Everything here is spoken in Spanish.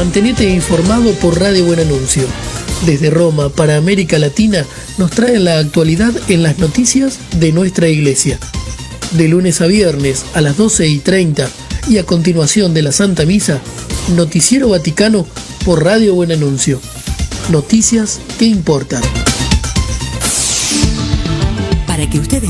Mantenete informado por Radio Buen Anuncio. Desde Roma para América Latina nos traen la actualidad en las noticias de nuestra iglesia. De lunes a viernes a las 12:30 y a continuación de la Santa Misa, Noticiero Vaticano por Radio Buen Anuncio. Noticias que importan. Para que ustedes